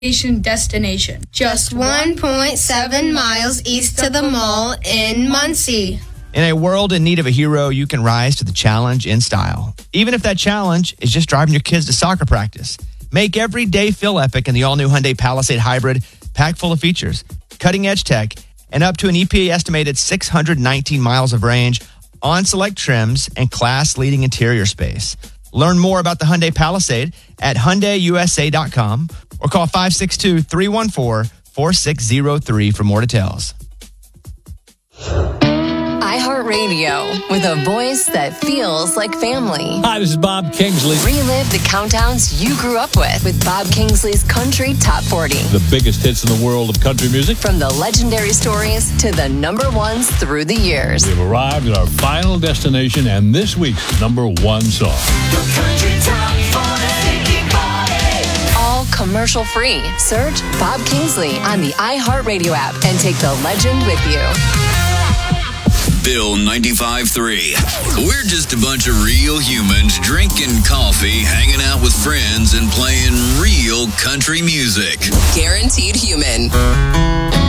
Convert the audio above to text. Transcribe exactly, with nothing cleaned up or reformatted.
destination. Just one point seven miles east of the mall in Muncie. In a world in need of a hero, you can rise to the challenge in style. Even if that challenge is just driving your kids to soccer practice. Make every day feel epic in the all-new Hyundai Palisade Hybrid, packed full of features, cutting-edge tech, and up to an E P A-estimated six hundred nineteen miles of range on select trims and class-leading interior space. Learn more about the Hyundai Palisade at Hyundai U S A dot com or call five six two, three one four, four six zero three for more details. iHeartRadio, with a voice that feels like family. Hi, this is Bob Kingsley. Relive the countdowns you grew up with with Bob Kingsley's Country Top forty. The biggest hits in the world of country music. From the legendary stories to the number ones through the years. We've arrived at our final destination and this week's number one song. The Country Top forty. All commercial free. Search Bob Kingsley on the iHeartRadio app and take the legend with you. Bill ninety-five three. We're just a bunch of real humans drinking coffee, hanging out with friends, and playing real country music. Guaranteed human.